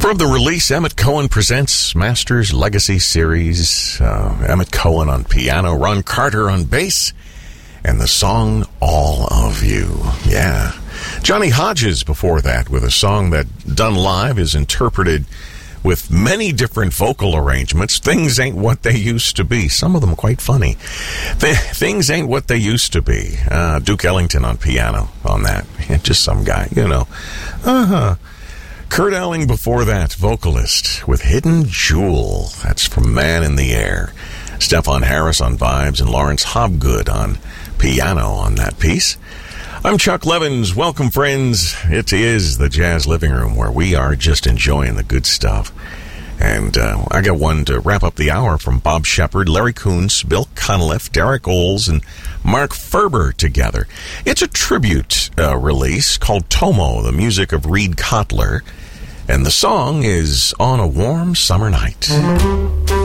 From the release, Emmett Cohen Presents Masters Legacy Series. Emmett Cohen on piano, Ron Carter on bass, and the song All of You. Yeah. Johnny Hodges before that with a song that, done live, is interpreted with many different vocal arrangements. Things Ain't What They Used to Be. Some of them quite funny. Things Ain't What They Used to Be. Duke Ellington on piano on that. Just some guy, you know. Kurt Elling before that, vocalist with Hidden Jewel. That's from Man in the Air. Stefan Harris on vibes and Lawrence Hobgood on piano on that piece. I'm Chuck Levins. Welcome, friends. It is the Jazz Living Room where we are just enjoying the good stuff. And I got one to wrap up the hour from Bob Shepard, Larry Koontz, Bill Cunliffe, Derek Oles, and Mark Ferber together. It's a tribute release called Tomo, the music of Reed Cotler. And the song is On a Warm Summer Night.